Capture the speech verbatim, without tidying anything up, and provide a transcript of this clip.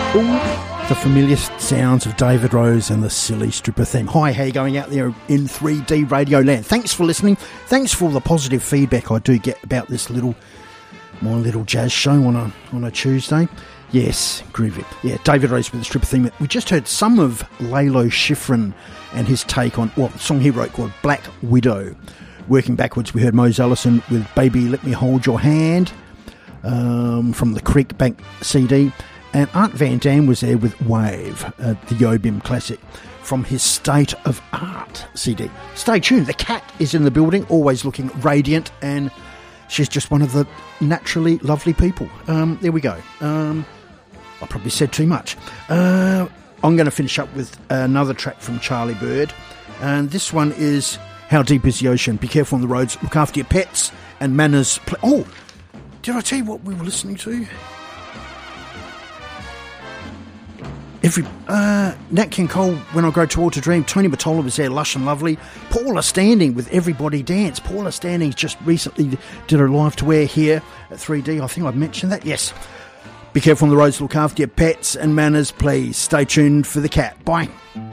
Ooh, the familiar sounds of David Rose and the silly stripper theme. Hi, how you going out there in three D Radio Land? Thanks for listening. Thanks for all the positive feedback I do get about this little, my little jazz show on a on a Tuesday. Yes, groovy. Yeah, David Rose with the stripper theme. We just heard some of Lalo Schifrin and his take on what well, the song he wrote called Black Widow. Working backwards, we heard Mose Ellison with Baby Let Me Hold Your Hand um, from the Creek Bank C D. And Art Van Dam was there with Wave, uh, the Yobim classic, from his State of Art C D. Stay tuned, the cat is in the building, always looking radiant, and she's just one of the naturally lovely people. Um, there we go. Um, I probably said too much. Uh, I'm going to finish up with another track from Charlie Bird, and this one is How Deep Is the Ocean? Be careful on the roads, look after your pets, and manners... Pl- oh, did I tell you what we were listening to? Every uh, Nat King Cole, When I Grow Tall to Dream. Tony Mottola was there, lush and lovely. Paula Standing with Everybody Dance. Paula Standing just recently did a live to air here at three D. I think I've mentioned that. Yes. Be careful on the roads, look after your pets and manners, please. Stay tuned for the cat. Bye.